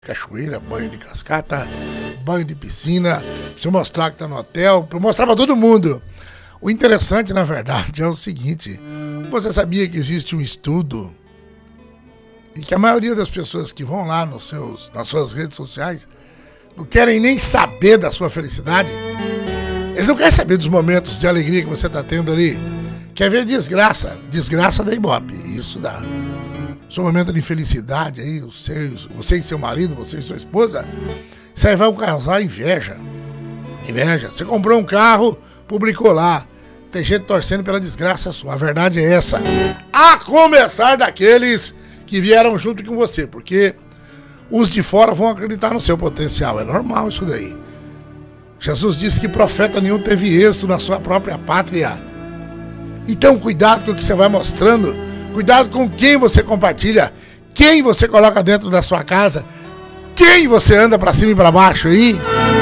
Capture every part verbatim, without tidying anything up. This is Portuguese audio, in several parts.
cachoeira, banho de cascata, banho de piscina, pra você mostrar que tá no hotel, pra mostrar pra todo mundo. O interessante, na verdade, é o seguinte: você sabia que existe um estudo e que a maioria das pessoas que vão lá nos seus, nas suas redes sociais não querem nem saber da sua felicidade? Eles não querem saber dos momentos de alegria que você tá tendo ali. Quer ver desgraça, desgraça da Ibope, isso dá. Seu momento de felicidade aí, você, você e seu marido, você e sua esposa, isso aí vai causar inveja. Inveja. Você comprou um carro, publicou lá. Tem gente torcendo pela desgraça sua. A verdade é essa. A começar daqueles que vieram junto com você, porque os de fora vão acreditar no seu potencial. É normal isso daí. Jesus disse que profeta nenhum teve êxito na sua própria pátria. Então cuidado com o que você vai mostrando. Cuidado com quem você compartilha, quem você coloca dentro da sua casa, quem você anda pra cima e pra baixo aí.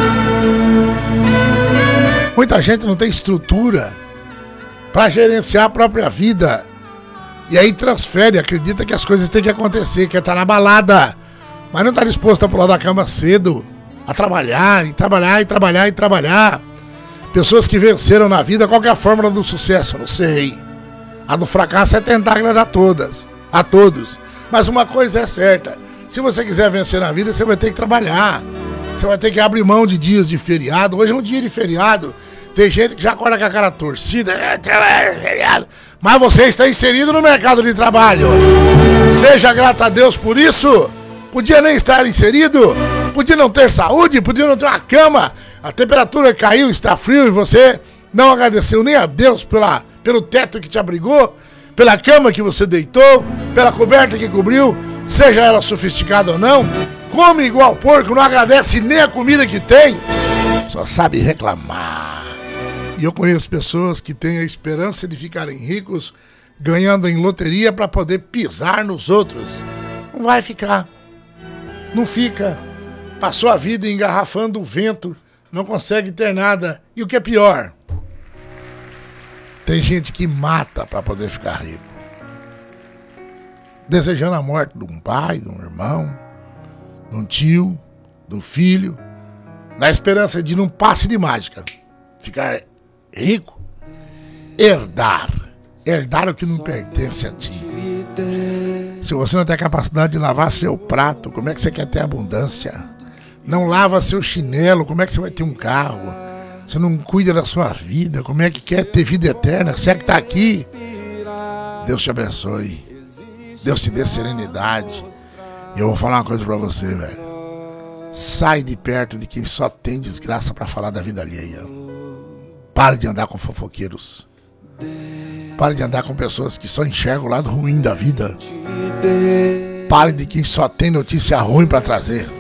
Muita gente não tem estrutura pra gerenciar a própria vida. E aí transfere, acredita que as coisas têm que acontecer, quer estar na balada, mas não está disposto a pular da cama cedo, a trabalhar, e trabalhar, e trabalhar, e trabalhar. Pessoas que venceram na vida, qual que é a fórmula do sucesso? Não sei. A do fracasso é tentar agradar todas, a todos. Mas uma coisa é certa: se você quiser vencer na vida, você vai ter que trabalhar. Você vai ter que abrir mão de dias de feriado. Hoje é um dia de feriado. Tem gente que já acorda com a cara torcida. Mas você está inserido no mercado de trabalho. Seja grato a Deus por isso. Podia nem estar inserido. Podia não ter saúde. Podia não ter uma cama. A temperatura caiu, está frio e você não agradeceu nem a Deus pela... pelo teto que te abrigou, pela cama que você deitou, pela coberta que cobriu, seja ela sofisticada ou não, come igual porco, não agradece nem a comida que tem, só sabe reclamar. E eu conheço pessoas que têm a esperança de ficarem ricos ganhando em loteria para poder pisar nos outros. Não vai ficar, não fica. Passou a vida engarrafando o vento, não consegue ter nada. E o que é pior, tem gente que mata para poder ficar rico, desejando a morte de um pai, de um irmão, de um tio, de um filho, na esperança de, num passe de mágica, ficar rico, herdar, herdar o que não pertence a ti. Se você não tem a capacidade de lavar seu prato, como é que você quer ter abundância? Não lava seu chinelo, como é que você vai ter um carro? Você não cuida da sua vida, como é que quer ter vida eterna? Você é que está aqui. Deus te abençoe. Deus te dê serenidade. E eu vou falar uma coisa pra você, velho. Sai de perto de quem só tem desgraça pra falar da vida alheia. Pare de andar com fofoqueiros. Pare de andar com pessoas que só enxergam o lado ruim da vida. Pare de quem só tem notícia ruim pra trazer.